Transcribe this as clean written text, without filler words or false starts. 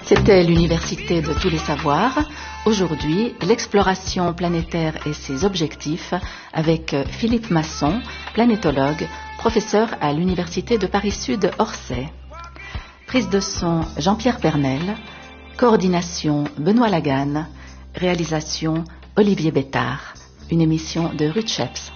C'était l'Université de tous les savoirs. Aujourd'hui, l'exploration planétaire et ses objectifs avec Philippe Masson, planétologue, professeur à l'Université de Paris-Sud Orsay. Prise de son Jean-Pierre Pernel, coordination Benoît Laganne, réalisation Olivier Bétard, une émission de Ruth Sheps.